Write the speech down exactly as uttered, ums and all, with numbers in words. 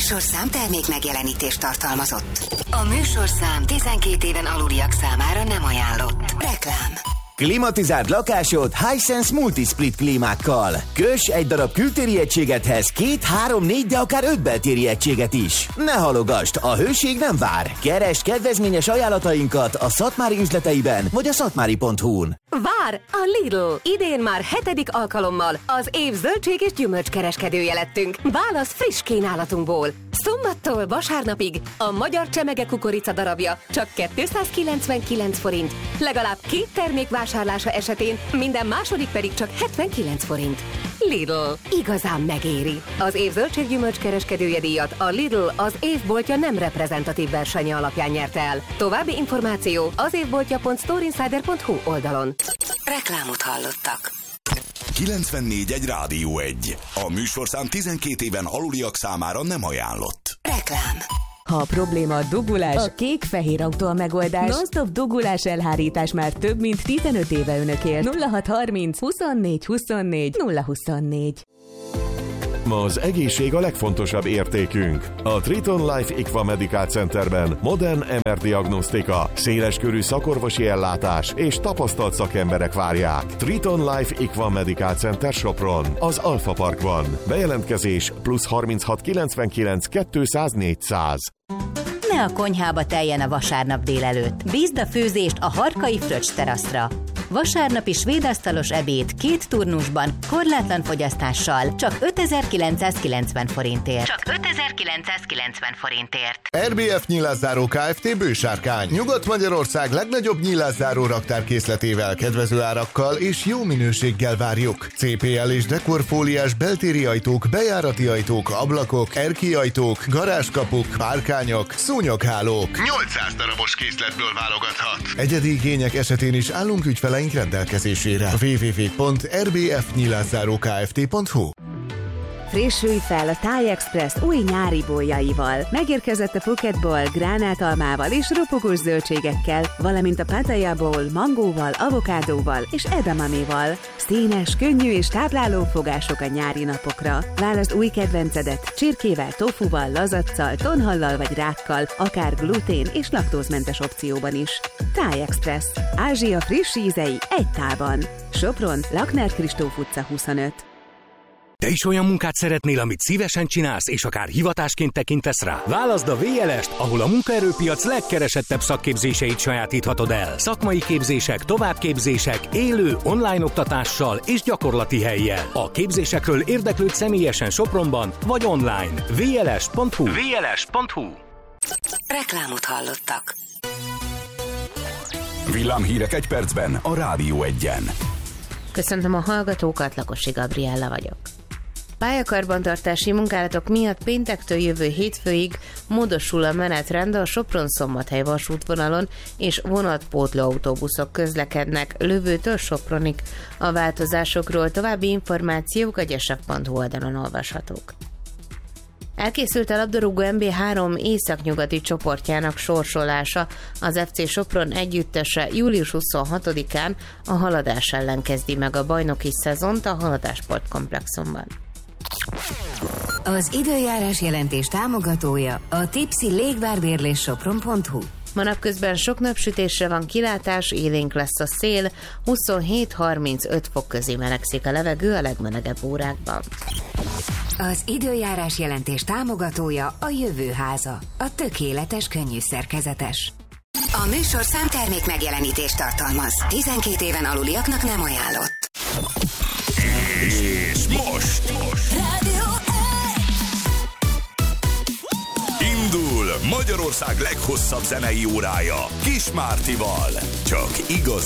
műsorszám termék megjelenítést tartalmazott. A műsorszám tizenkét éven aluliak számára nem ajánlott. Reklám. Klimatizált lakásod Hisense Multisplit klímákkal. Köss egy darab kültéri egységethez két, három, négy, de akár öt beltéri egységet is. Ne halogasd, a hőség nem vár. Keresd kedvezményes ajánlatainkat a Szatmári üzleteiben vagy a szatmári pont hu-n. Vár a Lidl! Idén már hetedik alkalommal az év zöldség és gyümölcs kereskedője lettünk. Válasz friss kínálatunkból. Szombattól vasárnapig a magyar csemege kukorica darabja csak kétszázkilencvenkilenc forint. Legalább két termék vásárlása esetén minden második pedig csak hetvenkilenc forint. Lidl. Igazán megéri. Az év zöldséggyümölcs kereskedője díjat a Lidl az évboltja nem reprezentatív versenye alapján nyerte el. További információ az évboltja pont storeinsider pont hu oldalon. Reklámot hallottak. kilencvennégy egy Rádió egy. A műsorszám tizenkét éven aluliak számára nem ajánlott. Reklám. Ha a probléma a dugulás, a kék-fehér autó a megoldás. Non-stop dugulás elhárítás már több mint tizenöt éve önökért. nulla hat harminc huszonnégy huszonnégy nulla huszonnégy. Ma az egészség a legfontosabb értékünk. A Triton Life Equa Medical Centerben modern em er diagnosztika, széleskörű szakorvosi ellátás és tapasztalt szakemberek várják. Triton Life Equa Medical Center Sopron, az Alfa Parkban. Bejelentkezés plusz harminchat kilencvenkilenc kétszáz négyszáz. Ne a konyhába teljen a vasárnap délelőtt. Bízd a főzést a Harkai Fröccs teraszra. Vasárnapi svédasztalos ebéd két turnusban, korlátlan fogyasztással, csak ötezer-kilencszázkilencven forintért. Csak ötezer-kilencszázkilencven forintért. er bé ef Nyilászáró Kft. Bősárkány. Nyugat-Magyarország legnagyobb nyilászáró raktárkészletével, kedvező árakkal és jó minőséggel várjuk. cé pé el és dekorfóliás beltéri ajtók, bejárati ajtók, ablakok, erki ajtók, garázskapuk, párkányok, szúnyoghálók. nyolcszáz darabos készletből válogathat. Egyedi igények esetén is állunk ügyfeleink rendelkezésére. double-u double-u double-u pont er bé ef nyilászáró kft pont hu. Frissülj fel a Thai Express új nyári bolyaival. Megérkezett a Phuket Bowl gránátalmával és ropogós zöldségekkel, valamint a Pattaya Bowl mangóval, avokádóval és edamaméval. Színes, könnyű és tápláló fogások a nyári napokra. Válaszd új kedvencedet csirkével, tofuval, lazaccal, tonhallal vagy rákkal, akár glutén és laktózmentes opcióban is. Thai Express. Ázsia friss ízei egy tálban. Sopron, Lakner Kristóf utca huszonöt. Te is olyan munkát szeretnél, amit szívesen csinálsz, és akár hivatásként tekintesz rá? Válaszd a vé el est, ahol a munkaerőpiac legkeresettebb szakképzéseit sajátíthatod el. Szakmai képzések, továbbképzések, élő, online oktatással és gyakorlati hellyel. A képzésekről érdeklődj személyesen Sopronban, vagy online. vé el es pont hu. vé el es pont hu. Reklámot hallottak. Villámhírek egy percben a Rádió egyen. Köszöntöm a hallgatókat, Lakosi Gabriella vagyok. Pályakarbantartási munkálatok miatt péntektől jövő hétfőig módosul a menetrend, a Sopron-Szombathely vasútvonalon, és vonatpótló autóbuszok közlekednek Lövőtől Sopronig. A változásokról további információk a gyesek pont hu oldalon olvashatók. Elkészült a labdarúgó en bé három északnyugati csoportjának sorsolása. Az ef cé Sopron együttese július huszonhatodikán a Haladás ellen kezdi meg a bajnoki szezont a Haladás sportkomplexumban. Az időjárás jelentés támogatója a Tipsy légvárbérlés sopron pont hu. Ma napközben sok napsütésre van kilátás, élénk lesz a szél, huszonhét-harmincöt fok közé melegszik a levegő a legmelegebb órákban. Az időjárás jelentés támogatója a Jövőháza, a tökéletes könnyűszerkezetes. A műsorszám termék megjelenítést tartalmaz. tizenkét éven aluliaknak nem ajánlott. És most! Rádió Indul Magyarország leghosszabb zenei órája Kis Mártival. Csak igazi